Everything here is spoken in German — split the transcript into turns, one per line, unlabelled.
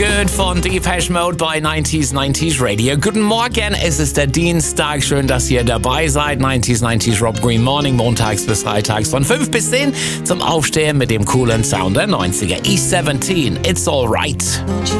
Good von Depeche Mode bei 90s Radio. Guten Morgen, es ist der Dienstag. Schön, dass ihr dabei seid. 90s Rob Green Morning, montags bis freitags von 5 bis 10 zum Aufstehen mit dem coolen Sound der 90er. E17, It's Alright.